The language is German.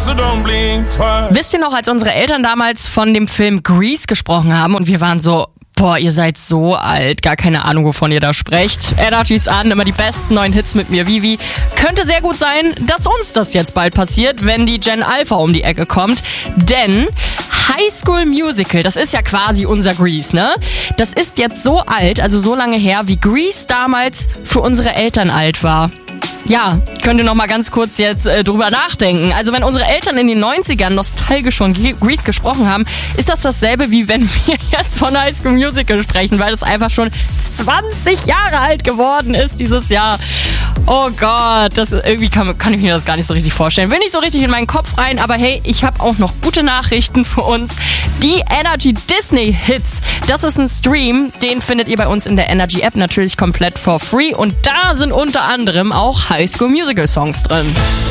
so don't blink twice. Wisst ihr noch, als unsere Eltern damals von dem Film Grease gesprochen haben und wir waren so, boah, ihr seid so alt, gar keine Ahnung, wovon ihr da sprecht. Energy's an, immer die besten neuen Hits mit mir, Vivi. Könnte sehr gut sein, dass uns das jetzt bald passiert, wenn die Gen Alpha um die Ecke kommt. Denn High School Musical, das ist ja quasi unser Grease, ne? Das ist jetzt so alt, also so lange her, wie Grease damals für unsere Eltern alt war. Ja, könnt ihr noch mal ganz kurz jetzt drüber nachdenken. Also wenn unsere Eltern in den 90ern nostalgisch von Grease gesprochen haben, ist das dasselbe, wie wenn wir jetzt von High School Musical sprechen, weil es einfach schon 20 Jahre alt geworden ist dieses Jahr. Oh Gott, das irgendwie kann ich mir das gar nicht so richtig vorstellen. Will nicht so richtig in meinen Kopf rein, aber hey, ich habe auch noch gute Nachrichten für uns. Die Energy Disney Hits, das ist ein Stream, den findet ihr bei uns in der Energy App natürlich komplett for free und da sind unter anderem auch High School Musical Songs drin.